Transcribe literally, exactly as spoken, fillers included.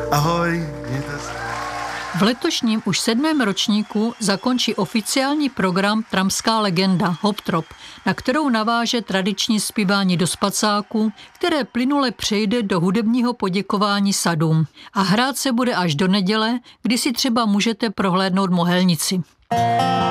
Ahoj, mějte se. V letošním už sedmém ročníku zakončí oficiální program Tramská legenda Hoptrop, na kterou naváže tradiční zpívání do spacáku, které plynule přejde do hudebního poděkování sadům. A hrát se bude až do neděle, kdy si třeba můžete prohlédnout Mohelnici.